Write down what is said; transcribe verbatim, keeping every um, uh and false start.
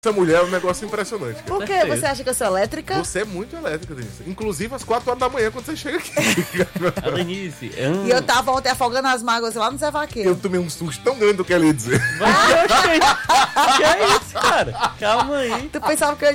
Essa mulher é um negócio impressionante, cara. Por quê? Você acha que eu sou elétrica? Você é muito elétrica, Denise. Inclusive às quatro horas da manhã, quando você chega aqui. A Denise. E eu tava ontem afogando as mágoas lá no Zé Vaqueiro. Eu tomei um susto tão grande do que ela ia dizer. Mas, que é isso, cara? Calma aí. Tu pensava que eu